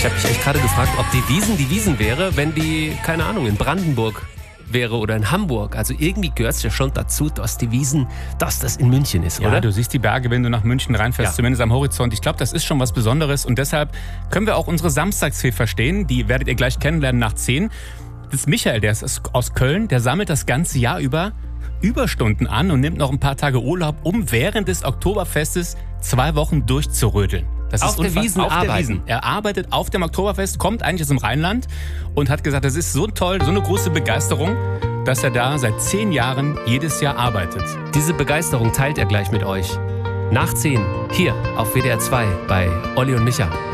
Ich habe mich echt gerade gefragt, ob die Wiesn wäre, wenn die, keine Ahnung, in Brandenburg wäre oder in Hamburg. Also irgendwie gehört es ja schon dazu, dass die Wiesn, dass das in München ist, Ja, oder? du siehst die Berge, wenn du nach München reinfährst, Ja. zumindest am Horizont. Ich glaube, das ist schon was Besonderes und deshalb können wir auch unsere Samstagsfee verstehen. Die werdet ihr gleich kennenlernen nach 10. Das ist Michael, der ist aus Köln, der sammelt das ganze Jahr über Überstunden an und nimmt noch ein paar Tage Urlaub, um während des Oktoberfestes 2 Wochen durchzurödeln. Das Auf der Wiesn auf der arbeiten. Wiesn. Er arbeitet auf dem Oktoberfest, kommt eigentlich aus dem Rheinland und hat gesagt, das ist so toll, so eine große Begeisterung, dass er da seit 10 Jahren jedes Jahr arbeitet. Diese Begeisterung teilt er gleich mit euch. Nach 10, hier auf WDR 2 bei Olli und Micha.